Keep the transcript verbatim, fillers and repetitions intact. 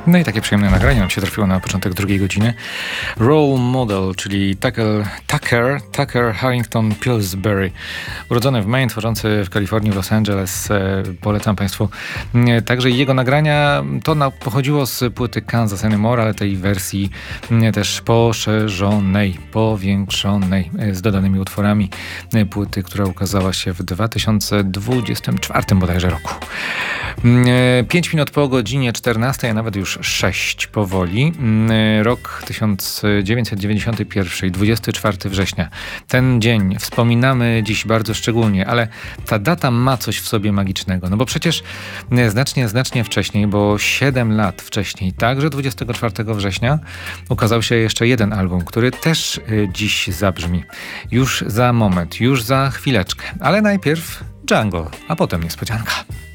No i takie przyjemne nagranie nam się trafiło na początek drugiej godziny. Role Model, czyli Tucker, Tucker, Tucker Harrington Pillsbury. Urodzony w Maine, tworzący w Kalifornii, w Los Angeles. E, polecam Państwu e, także jego nagrania. To na, pochodziło z płyty Kansas Anymore, ale tej wersji e, też poszerzonej, powiększonej, e, z dodanymi utworami e, płyty, która ukazała się w dwa tysiące dwudziestym czwartym bodajże roku. E, pięć minut po godzinie czternastej, a nawet już sześć powoli. Rok tysiąc dziewięćset dziewięćdziesiąty pierwszy, dwudziestego czwartego września. Ten dzień wspominamy dziś bardzo szczególnie, ale ta data ma coś w sobie magicznego, no bo przecież znacznie, znacznie wcześniej, bo siedem lat wcześniej, także dwudziestego czwartego września ukazał się jeszcze jeden album, który też dziś zabrzmi. Już za moment, już za chwileczkę, ale najpierw Jungle, a potem niespodzianka.